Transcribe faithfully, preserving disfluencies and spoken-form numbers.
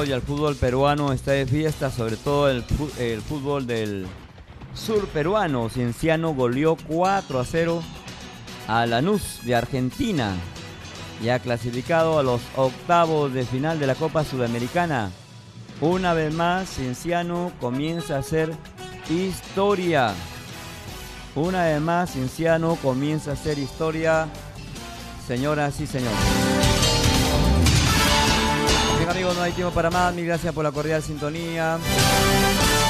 Oye, el fútbol peruano está de fiesta, sobre todo el, el fútbol del sur peruano. Cienciano goleó cuatro a cero a Lanús de Argentina, ya clasificado a los octavos de final de la Copa Sudamericana. Una vez más, Cienciano comienza a hacer historia. Una vez más, Cienciano comienza a hacer historia, señoras y señores. Bien, amigos, no hay tiempo para más. Mil gracias por la cordial sintonía.